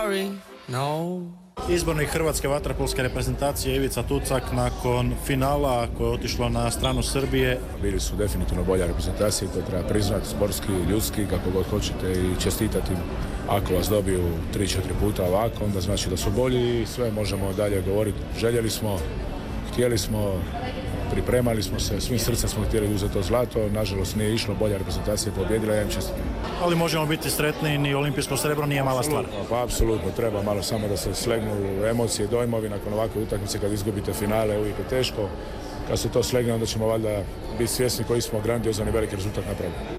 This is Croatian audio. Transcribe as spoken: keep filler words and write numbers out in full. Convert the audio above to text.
sorry, no. Izbornik hrvatske vaterpolske reprezentacije Ivica Tucak nakon finala koje je otišlo na stranu Srbije. Bili su definitivno bolja reprezentacija, to treba priznati, sportski, ljudski, kako god hoćete, i čestitati. Ako vas dobiju tri četiri puta ovako, onda znači da su bolji i sve možemo dalje govoriti. Željeli smo, htjeli smo, pripremali smo se, svim srcem smo htjeli uzeti to zlato, nažalost nije išlo, bolja reprezentacija je pobjedila, ja im čestitam. Ali možemo biti sretni, ni olimpijsko srebro nije mala stvar. Pa apsolutno, treba malo samo da se slegnu emocije, dojmovi nakon ovakve utakmice, kad izgubite finale, uvijek je teško. Kad se to slegne, onda ćemo valjda biti svjesni koji smo grandiozan i veliki rezultat napravili.